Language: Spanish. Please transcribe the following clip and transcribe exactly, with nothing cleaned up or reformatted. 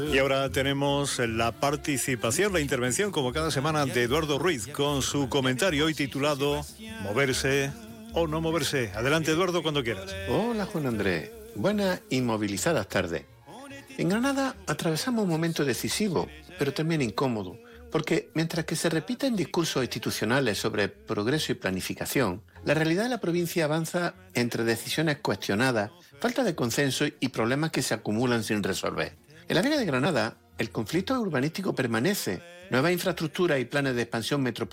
Y ahora tenemos la participación, la intervención, como cada semana, de Eduardo Ruiz, con su comentario hoy titulado Moverse o no moverse. Adelante, Eduardo, cuando quieras. Hola, Juan Andrés. Buenas y movilizadas tardes. En Granada atravesamos un momento decisivo, pero también incómodo, porque mientras que se repiten discursos institucionales sobre progreso y planificación, la realidad de la provincia avanza entre decisiones cuestionadas, falta de consenso y problemas que se acumulan sin resolver. En la Vega de Granada, el conflicto urbanístico permanece. Nuevas infraestructuras y planes de expansión metropolitana